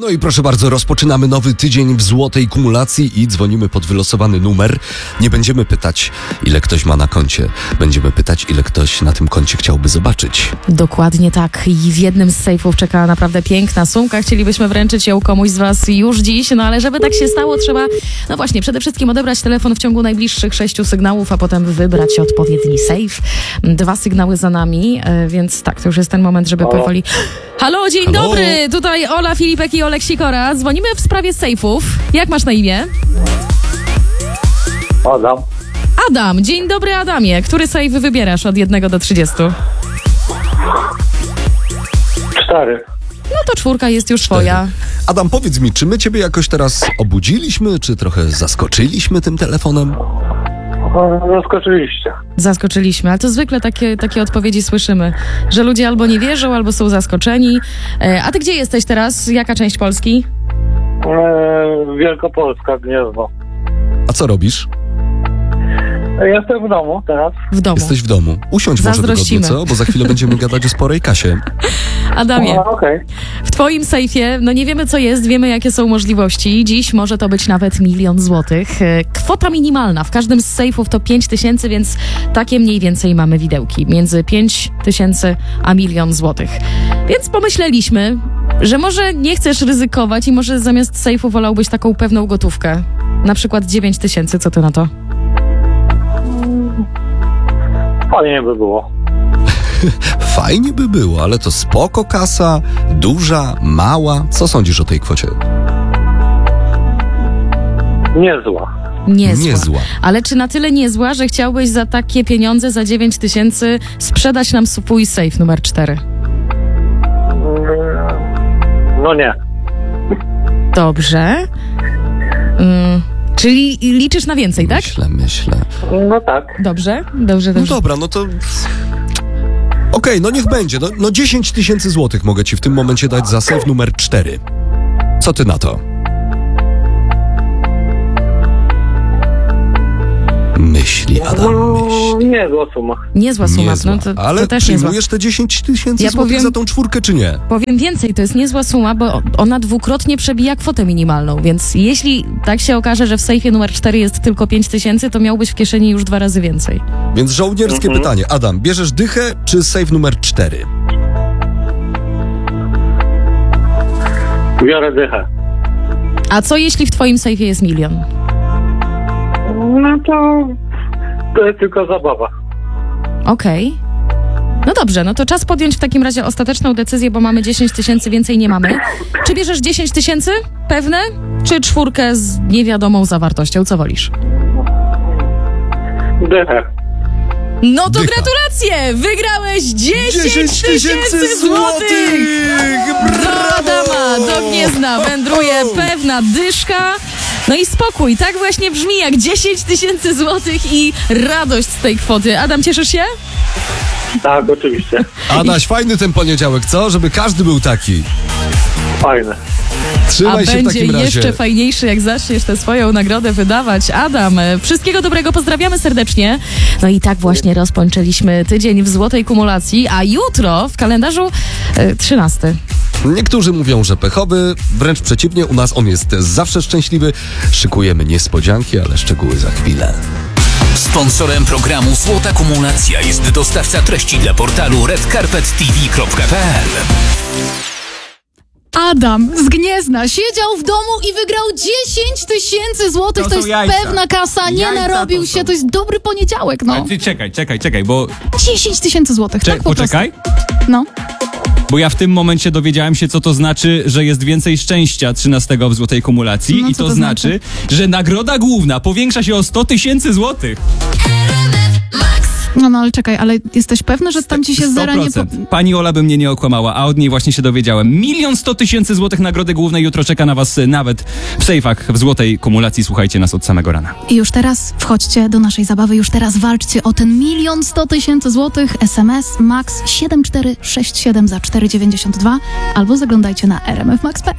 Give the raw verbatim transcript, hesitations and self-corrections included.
No i proszę bardzo, rozpoczynamy nowy tydzień w złotej kumulacji i dzwonimy pod wylosowany numer. Nie będziemy pytać, ile ktoś ma na koncie. Będziemy pytać, ile ktoś na tym koncie chciałby zobaczyć. Dokładnie tak. I w jednym z sejfów czeka naprawdę piękna sumka. Chcielibyśmy wręczyć ją komuś z was już dziś, no ale żeby tak się stało, trzeba, no właśnie, przede wszystkim odebrać telefon w ciągu najbliższych sześciu sygnałów, a potem wybrać odpowiedni sejf. Dwa sygnały za nami, więc tak, to już jest ten moment, żeby Halo. powoli... Halo, dzień Halo. dobry! Tutaj Ola Filipek i Olek Sikora. Dzwonimy w sprawie sejfów. Jak masz na imię? Adam. Adam. Dzień dobry, Adamie. Który sejf wybierasz od jednego do trzydziestu? Cztery. No to czwórka jest już twoja. Adam, powiedz mi, czy my ciebie jakoś teraz obudziliśmy, czy trochę zaskoczyliśmy tym telefonem? Zaskoczyliście. Zaskoczyliśmy, ale to zwykle takie, takie odpowiedzi słyszymy, że ludzie albo nie wierzą, albo są zaskoczeni. E, a ty gdzie jesteś teraz? Jaka część Polski? Eee, Wielkopolska, Gniezno. A co robisz? Jestem w domu teraz. W domu. Jesteś w domu. Usiądź może wygodnie, Zazdrościmy. co? Bo za chwilę będziemy gadać o sporej kasie. Adamie, A, okej. w twoim sejfie, no nie wiemy co jest, wiemy jakie są możliwości. Dziś może to być nawet milion złotych. E, Kwota minimalna w każdym z sejfów to pięć tysięcy, więc takie mniej więcej mamy widełki. Między pięć tysięcy a milion złotych. Więc pomyśleliśmy, że może nie chcesz ryzykować i może zamiast sejfu wolałbyś taką pewną gotówkę. Na przykład dziewięć tysięcy, co ty na to? Fajnie by było. Fajnie by było, ale to spoko kasa, duża, mała. Co sądzisz o tej kwocie? Niezła. Niezła. Niezła. Ale czy na tyle niezła, że chciałbyś za takie pieniądze, za dziewięć tysięcy sprzedać nam swój sejf numer cztery? No nie. Dobrze. Mm, czyli liczysz na więcej, tak? Myślę, myślę. No tak. Dobrze, dobrze, No dobrze. dobra, no to... Okej, no niech będzie. No, no dziesięć tysięcy złotych mogę ci w tym momencie dać za sejf numer cztery. Co ty na to? Myśli, Adam, No, myśli. niezła suma. Niezła suma, Niezła. no to, Ale to też niezła. przyjmujesz te dziesięć tysięcy Ja złotych powiem- za tą czwórkę, czy nie? Powiem więcej, to jest niezła suma, bo ona dwukrotnie przebija kwotę minimalną, więc jeśli tak się okaże, że w sejfie numer cztery jest tylko pięć tysięcy, to miałbyś w kieszeni już dwa razy więcej. Więc żołnierskie Mhm. pytanie. Adam, bierzesz dychę, czy sejf numer cztery? Biorę dychę. A co jeśli w twoim sejfie jest milion? No to... To jest tylko zabawa. Okej. No dobrze, no to czas podjąć w takim razie ostateczną decyzję, bo mamy dziesięć tysięcy, więcej nie mamy. Czy bierzesz dziesięć tysięcy? Pewne? Czy czwórkę z niewiadomą zawartością? Co wolisz? Dychę. No to Dycha. gratulacje! Wygrałeś dziesięć tysięcy złotych! Do Adama, do Gniezna wędruje pewna dyszka. No i spokój, tak właśnie brzmi jak dziesięć tysięcy złotych i radość z tej kwoty. Adam, cieszysz się? Tak, oczywiście. Adaś, fajny ten poniedziałek, co? Żeby każdy był taki. Fajne. Trzymaj A się w będzie takim razie. jeszcze fajniejszy, jak zaczniesz tę swoją nagrodę wydawać. Adam, e, wszystkiego dobrego, pozdrawiamy serdecznie. No i tak właśnie rozpoczęliśmy tydzień w złotej kumulacji, a jutro w kalendarzu e, trzynasty. Niektórzy mówią, że pechowy, wręcz przeciwnie, u nas on jest zawsze szczęśliwy. Szykujemy niespodzianki, ale szczegóły za chwilę. Sponsorem programu Złota Kumulacja jest dostawca treści dla portalu red carpet t v kropka p l. Adam z Gniezna siedział w domu i wygrał dziesięć tysięcy złotych. To To są jest jajca. pewna kasa, nie Jajca narobił to się, są. to jest dobry poniedziałek, no. Ale ty czekaj, czekaj, czekaj, bo... dziesięć tysięcy złotych, Cze- tak po poczekaj, prostu. No. bo ja w tym momencie dowiedziałem się, co to znaczy, że jest więcej szczęścia trzynastego w złotej kumulacji No, i co to, to znaczy, że nagroda główna powiększa się o sto tysięcy złotych. No, no, ale czekaj, ale jesteś pewny, że tam ci się z zera nie... Po... sto procent. Pani Ola by mnie nie okłamała, a od niej właśnie się dowiedziałem. Milion sto tysięcy złotych nagrody głównej jutro czeka na was y, nawet w sejfach w złotej kumulacji. Słuchajcie nas od samego rana. I już teraz wchodźcie do naszej zabawy, już teraz walczcie o ten milion sto tysięcy złotych. S M S max siedem cztery sześć siedem za cztery dziewięćdziesiąt dwa albo zaglądajcie na r m f max kropka p l.